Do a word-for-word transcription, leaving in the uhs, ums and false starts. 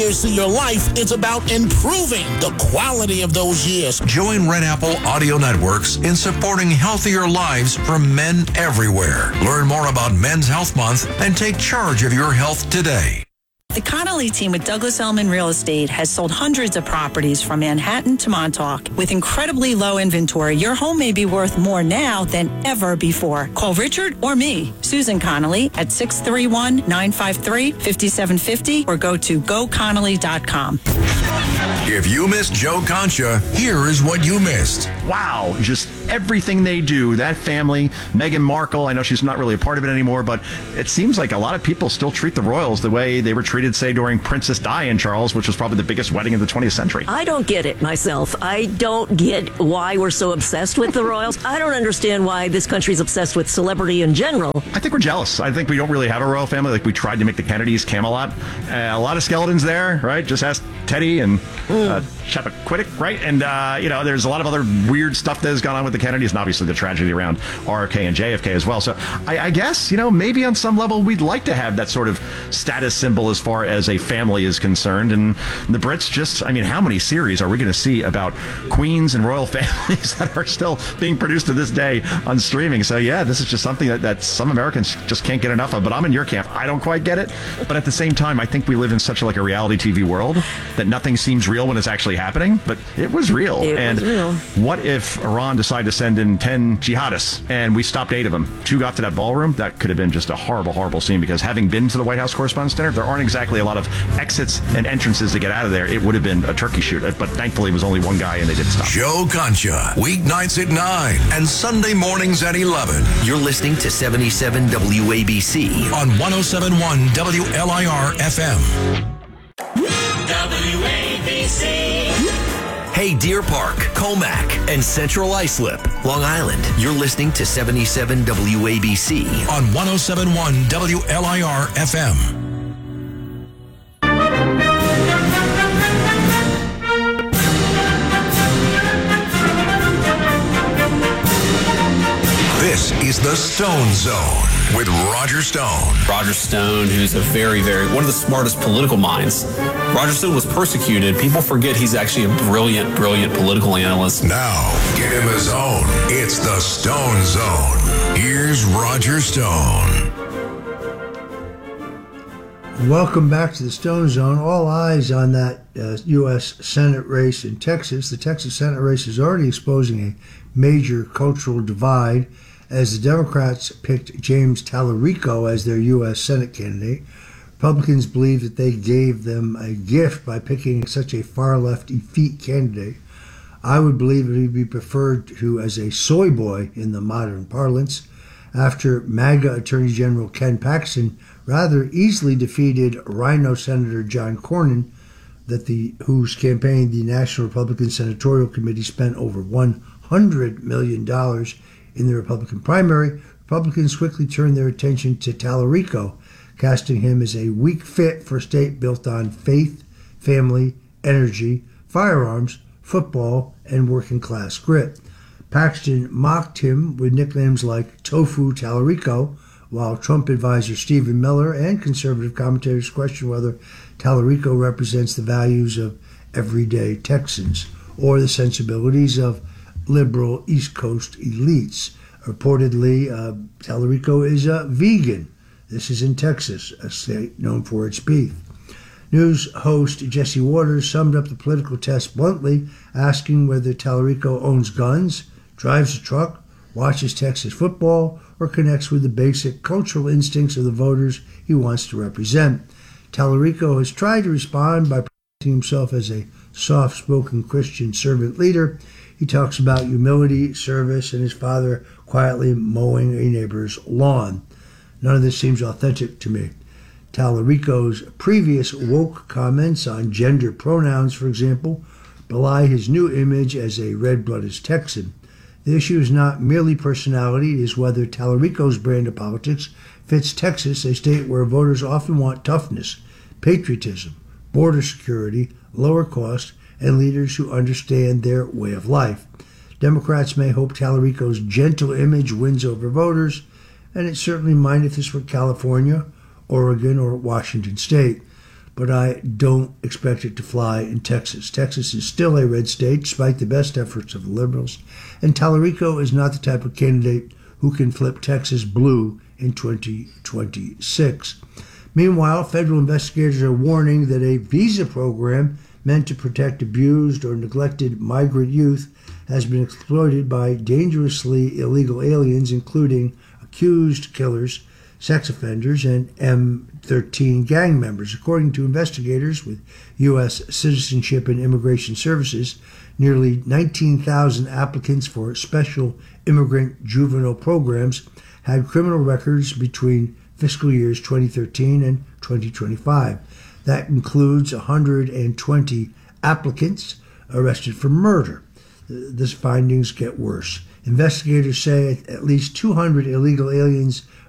years to your life, it's about improving the quality of those years. Join Red Apple Audio Networks in supporting healthier lives for men everywhere. Learn more about Men's Health Month and take charge of your health today. The Connolly team with Douglas Elliman Real Estate has sold hundreds of properties from Manhattan to Montauk. With incredibly low inventory, your home may be worth more now than ever before. Call Richard or me, Susan Connolly, at six three one, nine five three, five seven five zero or go to go connolly dot com. If you missed Joe Concha, here is what you missed. Wow, just everything they do, that family, Meghan Markle, I know she's not really a part of it anymore, but it seems like a lot of people still treat the royals the way they were treated, say, during Princess Di and Charles, which was probably the biggest wedding of the twentieth century. I don't get it myself. I don't get why we're so obsessed with the royals. I don't understand why this country's obsessed with celebrity in general. I think we're jealous. I think we don't really have a royal family like we tried to make the Kennedys Camelot. Uh, a lot of skeletons there, right? Just ask Teddy and uh, Chappaquiddick, right? And, uh, you know, there's a lot of other weird stuff that has gone on with the Kennedys and obviously the tragedy around R F K and J F K as well. So I, I guess, you know, maybe on some level we'd like to have that sort of status symbol as far as a family is concerned. And the Brits just, I mean, how many series are we going to see about queens and royal families that are still being produced to this day on streaming? So, yeah, this is just something that, that some Americans just can't get enough of. But I'm in your camp. I don't quite get it. But at the same time, I think we live in such a, like a reality T V world that nothing seems real when it's actually happening. But it was real. It and was real. What if Iran decided to send in ten jihadists and we stopped eight of them? Two got to that ballroom. That could have been just a horrible, horrible scene, because having been to the White House Correspondents' Dinner, there aren't exactly a lot of exits and entrances to get out of there. It would have been a turkey shoot. But thankfully, it was only one guy and they did stop. Joe Concha, weeknights at nine and Sunday mornings at eleven. You're listening to seventy-seven W A B C on one oh seven point one W L I R F M. W A B C. Hey, Deer Park, Comac, and Central Islip, Long Island. You're listening to seventy-seven W A B C on one oh seven point one W L I R F M. This is the Stone Zone with Roger Stone. Roger Stone, who's a very, very, one of the smartest political minds. Roger Stone was persecuted. People forget he's actually a brilliant, brilliant political analyst. Now, give him his own. It's the Stone Zone. Here's Roger Stone. Welcome back to the Stone Zone. All eyes on that uh, U S Senate race in Texas. The Texas Senate race is already exposing a major cultural divide, as the Democrats picked James Tallarico as their U S Senate candidate. Republicans believe that they gave them a gift by picking such a far-left effete candidate. I would believe it would be preferred to as a soy boy in the modern parlance, after MAGA Attorney General Ken Paxton rather easily defeated Rhino Senator John Cornyn, that the whose campaign the National Republican Senatorial Committee spent over one hundred million dollars in the Republican primary. Republicans quickly turned their attention to Tallarico, casting him as a weak fit for a state built on faith, family, energy, firearms, football, and working-class grit. Paxton mocked him with nicknames like Tofu Tallarico, while Trump advisor Stephen Miller and conservative commentators question whether Tallarico represents the values of everyday Texans or the sensibilities of liberal East Coast elites. Reportedly, uh, Tallarico is a vegan. This is in Texas, a state known for its beef. News host Jesse Waters summed up the political test bluntly, asking whether Tallarico owns guns, drives a truck, watches Texas football, or connects with the basic cultural instincts of the voters he wants to represent. Tallarico has tried to respond by presenting himself as a soft-spoken Christian servant leader. He talks about humility, service, and his father quietly mowing a neighbor's lawn. None of this seems authentic to me. Tallarico's previous woke comments on gender pronouns, for example, belie his new image as a red-blooded Texan. The issue is not merely personality, it is whether Tallarico's brand of politics fits Texas, a state where voters often want toughness, patriotism, border security, lower cost, and leaders who understand their way of life. Democrats may hope Tallarico's gentle image wins over voters, and it certainly might if this were California, Oregon, or Washington State. but I don't expect it to fly in Texas. Texas is still a red state, despite the best efforts of the liberals, and Tallarico is not the type of candidate who can flip Texas blue in twenty twenty-six. Meanwhile, federal investigators are warning that a visa program meant to protect abused or neglected migrant youth has been exploited by dangerously illegal aliens, including accused killers, sex offenders, and M thirteen gang members. According to investigators with U S Citizenship and Immigration Services, nearly nineteen thousand applicants for special immigrant juvenile programs had criminal records between fiscal years twenty thirteen and twenty twenty-five. That includes one hundred twenty applicants arrested for murder. The findings get worse. Investigators say at least two hundred illegal aliens